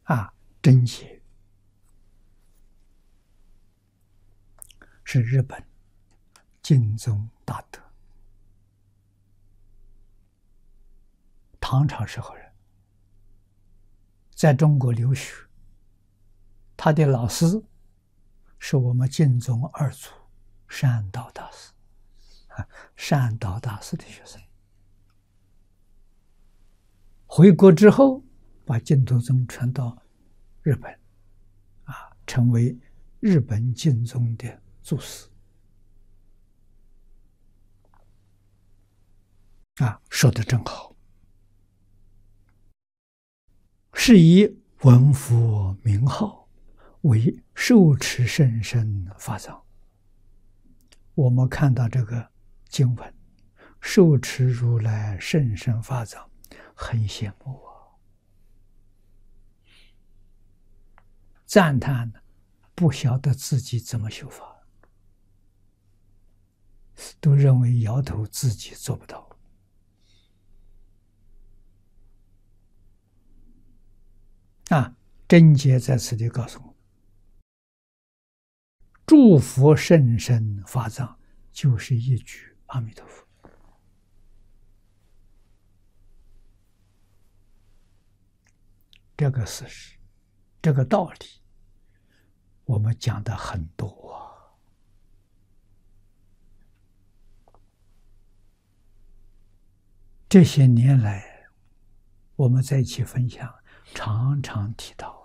贞节是日本敬宗大德，唐朝时候人，在中国留学，他的老师是我们敬宗二祖善导大师，善导大师的学生。回国之后，把净土宗传到日本，成为日本净宗的祖师。说得真好，是以文佛名号为受持甚深法藏。我们看到这个经文，受持如来甚深法藏，很羡慕赞叹不晓得自己怎么修法，都认为摇头自己做不到。贞节在此地告诉我，诸佛甚深法藏就是一句阿弥陀佛。这个事实，这个道理，我们讲的很多这些年来，我们在一起分享，常常提到。